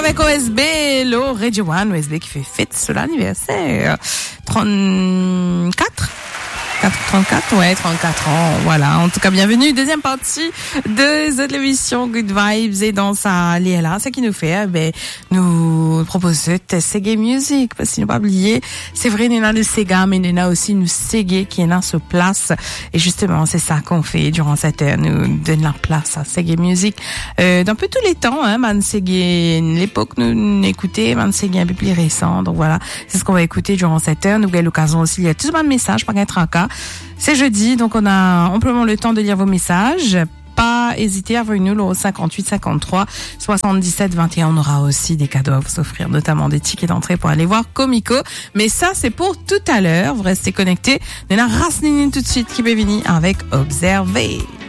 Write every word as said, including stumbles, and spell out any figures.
avec O S B, le Radio One, O S B qui fait fête sur l'anniversaire. trente-quatre trente-quatre, ouais, trente-quatre ans, voilà. En tout cas, bienvenue. Deuxième partie de cette émission Good Vibes et dans sa Liela, ce qui nous fait, ben, nous propose cette Sega Music. Parce qu'il ne faut pas oublier, c'est vrai, il y en a de Sega, mais il y en a aussi une Sega qui est là sur place. Et justement, c'est ça qu'on fait durant cette heure. Nous donne la place à Sega Music. Euh, d'un peu tous les temps, hein, man Sega, l'époque, nous écoutait, man Sega un peu plus récent. Donc voilà, c'est ce qu'on va écouter durant cette heure. Nous avons l'occasion aussi, il y a tout plein de messages, pas qu'être en cas. C'est jeudi, donc on a amplement le temps de lire vos messages. Pas hésiter à venir au cinquante-huit cinquante-trois soixante-dix-sept vingt et un. On aura aussi des cadeaux à vous offrir, notamment des tickets d'entrée pour aller voir Comico. Mais ça, c'est pour tout à l'heure. Vous restez connectés. On a Rasnini tout de suite qui peut venir avec Observer.